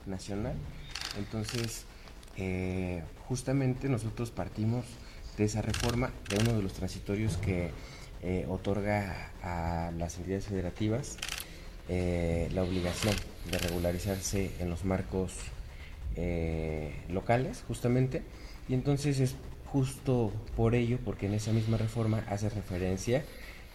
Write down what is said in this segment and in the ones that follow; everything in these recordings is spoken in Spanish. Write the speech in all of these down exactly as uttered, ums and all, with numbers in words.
nacional. Entonces, eh, justamente nosotros partimos de esa reforma, de uno de los transitorios que eh, otorga a las entidades federativas eh, la obligación de regularizarse en los marcos eh, locales, justamente, y entonces es justo por ello, porque en esa misma reforma hace referencia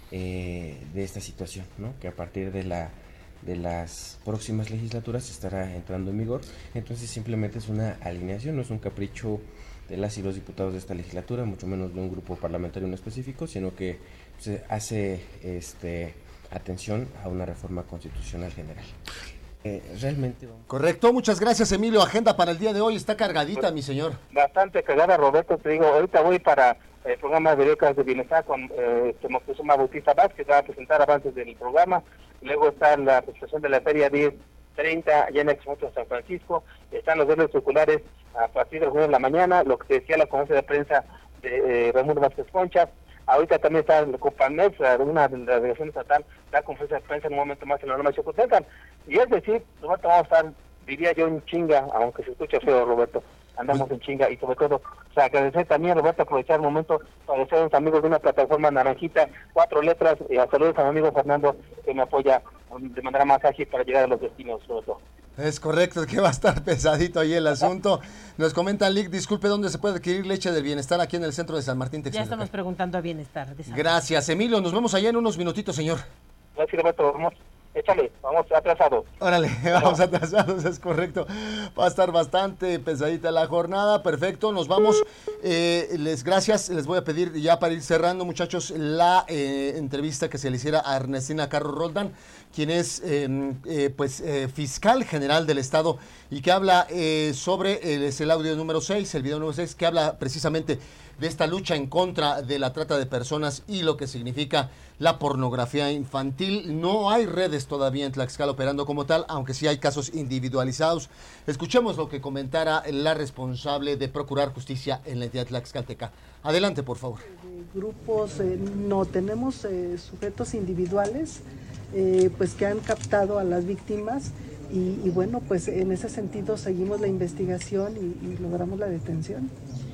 eh, de esta situación, ¿no? Que a partir de la de las próximas legislaturas estará entrando en vigor. Entonces simplemente es una alineación, no es un capricho de las y los diputados de esta legislatura, mucho menos de un grupo parlamentario en específico, sino que se hace este atención a una reforma constitucional general. Eh, realmente vamos... Correcto, muchas gracias, Emilio. Agenda para el día de hoy está cargadita, pues, mi señor. Bastante cargada, Roberto, te digo, ahorita voy para el programa de becas de bienestar con eh, Moctezuma Bautista Vázquez, que va a presentar avances del programa. Luego está la presentación de la Feria diez treinta allá en el Exmoto de San Francisco. Están los verdes circulares a partir de las nueve de la mañana, lo que decía la conferencia de prensa de eh, Ramón Vázquez Concha. Ahorita también está el Copamex, una de la delegación estatal, la conferencia de prensa en un momento más en la norma de Chocotecan. Y es decir, Roberto, vamos a estar, diría yo, en chinga, aunque se escuche feo, Roberto, andamos en chinga, y sobre todo, o sea, agradecer también, Roberto, aprovechar el momento para agradecer a los amigos de una plataforma naranjita, cuatro letras, y a saludos a mi amigo Fernando, que me apoya de manera más ágil para llegar a los destinos, Roberto. Es correcto, que va a estar pesadito ahí el asunto. Nos comenta Lick, disculpe, ¿dónde se puede adquirir leche del bienestar aquí en el centro de San Martín Texmelucan? Ya estamos preguntando a bienestar. De Gracias, Emilio, nos vemos allá en unos minutitos, señor. Gracias, Roberto, vamos. Échale, vamos atrasados. Órale, vamos atrasados, es correcto. Va a estar bastante pesadita la jornada, perfecto, nos vamos. Eh, les gracias, les voy a pedir ya para ir cerrando, muchachos, la eh, entrevista que se le hiciera a Ernestina Carro Roldán, quien es eh, eh, pues eh, fiscal general del estado y que habla eh, sobre, el, es el audio número seis, el video número seis, que habla precisamente de esta lucha en contra de la trata de personas y lo que significa la pornografía infantil. No hay redes todavía en Tlaxcala operando como tal, aunque sí hay casos individualizados. Escuchemos lo que comentara la responsable de procurar justicia en la entidad tlaxcalteca. Adelante, por favor. Grupos, eh, no tenemos eh, sujetos individuales eh, pues que han captado a las víctimas y, y bueno, pues en ese sentido seguimos la investigación y, y logramos la detención.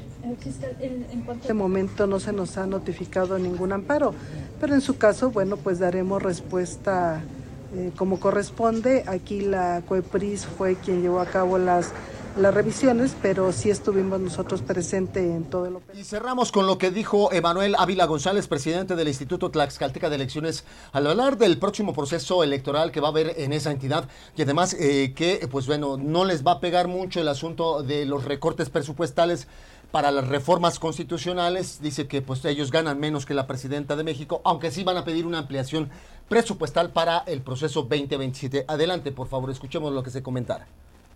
En este momento no se nos ha notificado ningún amparo, pero en su caso, bueno, pues daremos respuesta eh, como corresponde. Aquí la COEPRIS fue quien llevó a cabo las, las revisiones, pero sí estuvimos nosotros presentes en todo lo... Y cerramos con lo que dijo Emanuel Ávila González, presidente del Instituto Tlaxcalteca de Elecciones, al hablar del próximo proceso electoral que va a haber en esa entidad y además eh, que, pues bueno, no les va a pegar mucho el asunto de los recortes presupuestales para las reformas constitucionales. Dice que pues ellos ganan menos que la presidenta de México, aunque sí van a pedir una ampliación presupuestal para el proceso veinte veintisiete. Adelante, por favor, escuchemos lo que se comentara.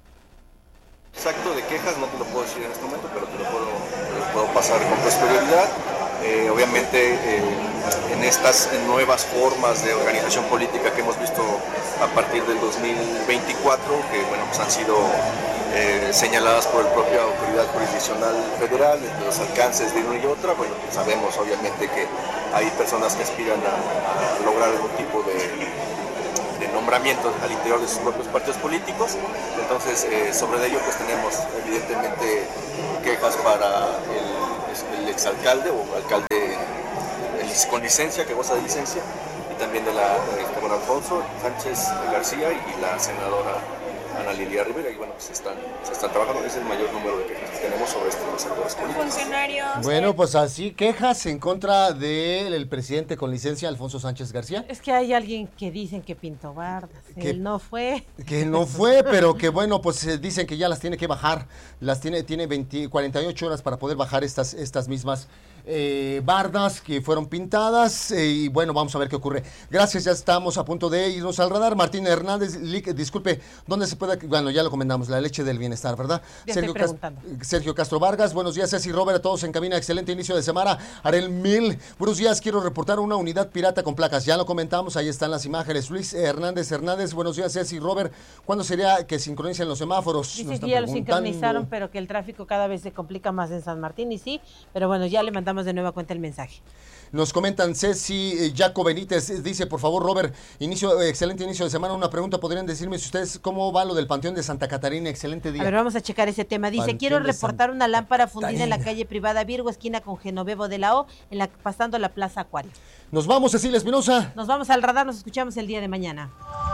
Exacto de quejas no te lo puedo decir en este momento, pero te lo puedo, te lo puedo pasar con posterioridad. Eh, obviamente eh, en estas nuevas formas de organización política que hemos visto a partir del dos mil veinticuatro, que bueno, pues han sido eh, señaladas por la propia autoridad jurisdiccional federal, entre los alcances de una y otra, bueno, pues sabemos obviamente que hay personas que aspiran a, a lograr algún tipo de, de nombramientos al interior de sus propios partidos políticos. Entonces eh, sobre ello pues tenemos evidentemente quejas para el el exalcalde o alcalde el, con licencia, que goza de licencia, y también de la de Juan Alfonso Sánchez García y la senadora Ana Lilia Rivera, y bueno, pues están, se están trabajando, es el mayor número de quejas que tenemos sobre estos sectores políticos. Funcionarios. Bueno, pues así, quejas en contra del presidente con licencia, Alfonso Sánchez García. Es que hay alguien que dicen que pintó bardas, que él no fue. Que no fue, pero que bueno, pues eh, dicen que ya las tiene que bajar, las tiene, tiene veinte, cuarenta y ocho horas para poder bajar estas, estas mismas eh, bardas que fueron pintadas, eh, y bueno, vamos a ver qué ocurre. Gracias, ya estamos a punto de irnos al radar. Martín Hernández, disculpe, ¿dónde se puede? Bueno, ya lo comentamos, la leche del bienestar, ¿verdad? Ya Sergio, estoy Cas Sergio Castro Vargas, buenos días, Ceci Robert, a todos en cabina, excelente inicio de semana. Arel Mil, buenos días, quiero reportar una unidad pirata con placas, ya lo comentamos, ahí están las imágenes. Luis Hernández Hernández, buenos días, Ceci Robert, ¿cuándo sería que sincronicen los semáforos? Dice que ya lo sincronizaron, pero que el tráfico cada vez se complica más en San Martín, y sí, pero bueno, ya le mandamos de nueva cuenta el mensaje. Nos comentan Ceci eh, Jaco Benítez, dice, por favor, Robert, inicio, eh, excelente inicio de semana. Una pregunta, ¿podrían decirme si ustedes cómo va lo del Panteón de Santa Catarina? Excelente día. A ver, vamos a checar ese tema. Dice, Panteón quiero reportar Santa una lámpara fundida Catarina. en la calle privada Virgo, esquina con Genovevo de la O, en la, pasando la Plaza Acuario. Nos vamos, Cecilia Espinosa. Nos vamos al radar, nos escuchamos el día de mañana.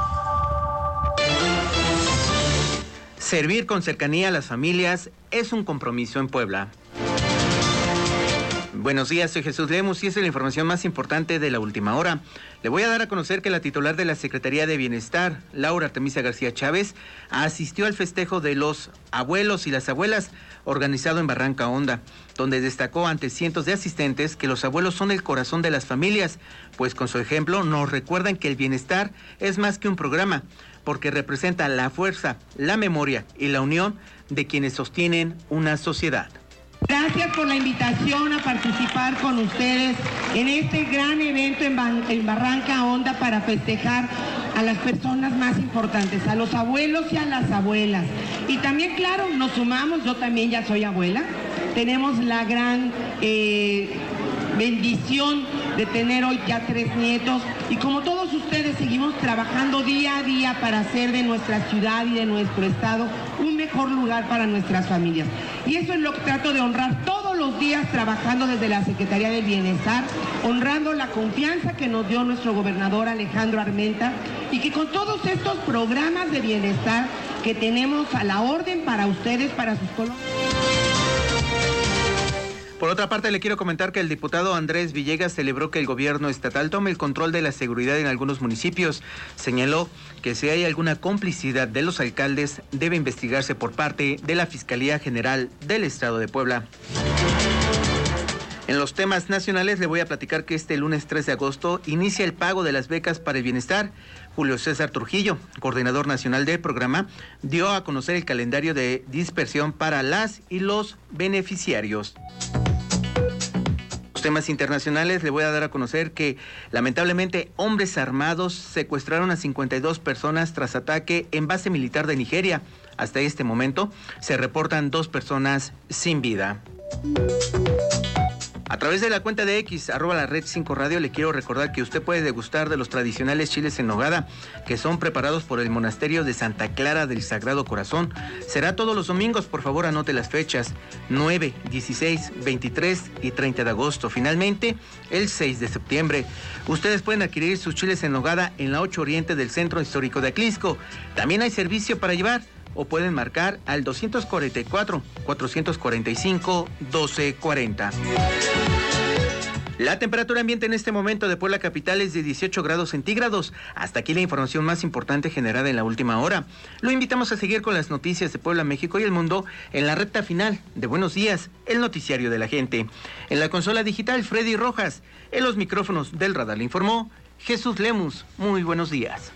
Servir con cercanía a las familias es un compromiso en Puebla. Buenos días, soy Jesús Lemus y esta es la información más importante de la última hora. Le voy a dar a conocer que la titular de la Secretaría de Bienestar, Laura Artemisia García Chávez, asistió al festejo de los abuelos y las abuelas organizado en Barranca Honda, donde destacó ante cientos de asistentes que los abuelos son el corazón de las familias, pues con su ejemplo nos recuerdan que el bienestar es más que un programa, porque representa la fuerza, la memoria y la unión de quienes sostienen una sociedad. Gracias por la invitación a participar con ustedes en este gran evento en, Ban- en Barranca Honda para festejar a las personas más importantes, a los abuelos y a las abuelas. Y también, claro, nos sumamos, yo también ya soy abuela, tenemos la gran eh, bendición de tener hoy ya tres nietos y como todos ustedes seguimos trabajando día a día para hacer de nuestra ciudad y de nuestro estado un mejor lugar para nuestras familias. Y eso es lo que trato de honrar todos los días trabajando desde la Secretaría del Bienestar, honrando la confianza que nos dio nuestro gobernador Alejandro Armenta y que con todos estos programas de bienestar que tenemos a la orden para ustedes, para sus colonias. Por otra parte, le quiero comentar que el diputado Andrés Villegas celebró que el gobierno estatal tome el control de la seguridad en algunos municipios. Señaló que si hay alguna complicidad de los alcaldes, debe investigarse por parte de la Fiscalía General del Estado de Puebla. En los temas nacionales le voy a platicar que este lunes tres de agosto inicia el pago de las becas para el bienestar. Julio César Trujillo, coordinador nacional del programa, dio a conocer el calendario de dispersión para las y los beneficiarios. Los temas internacionales le voy a dar a conocer que lamentablemente hombres armados secuestraron a cincuenta y dos personas tras ataque en base militar de Nigeria. Hasta este momento se reportan dos personas sin vida. A través de la cuenta de X, arroba la red cinco radio, le quiero recordar que usted puede degustar de los tradicionales chiles en nogada, que son preparados por el monasterio de Santa Clara del Sagrado Corazón. Será todos los domingos, por favor anote las fechas, nueve, dieciséis, veintitrés y treinta de agosto. Finalmente, el seis de septiembre. Ustedes pueden adquirir sus chiles en nogada en la ocho Oriente del Centro Histórico de Atlisco. También hay servicio para llevar, o pueden marcar al dos cuatro cuatro, cuatro cuatro cinco, uno dos cuatro cero. La temperatura ambiente en este momento de Puebla capital es de dieciocho grados centígrados. Hasta aquí la información más importante generada en la última hora. Lo invitamos a seguir con las noticias de Puebla, México y el mundo en la recta final de Buenos Días, el noticiario de la gente. En la consola digital, Freddy Rojas. En los micrófonos del radar le informó Jesús Lemus. Muy buenos días.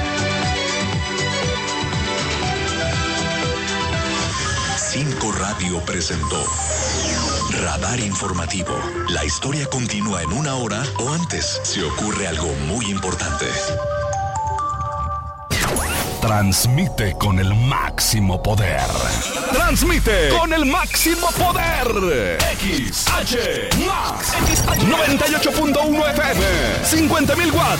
cinco Radio presentó Radar Informativo. La historia continúa en una hora o antes si ocurre algo muy importante. Transmite con el máximo poder. Transmite con el máximo poder. X H Max noventa y ocho punto uno F M, cincuenta mil watts